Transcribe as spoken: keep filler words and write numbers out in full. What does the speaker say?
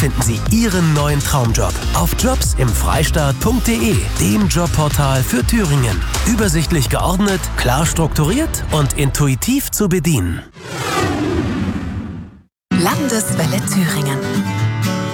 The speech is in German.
finden Sie Ihren neuen Traumjob auf jobs im freistaat punkt de, dem Jobportal für Thüringen. Übersichtlich geordnet, klar strukturiert und intuitiv zu bedienen. Landeswelle Thüringen.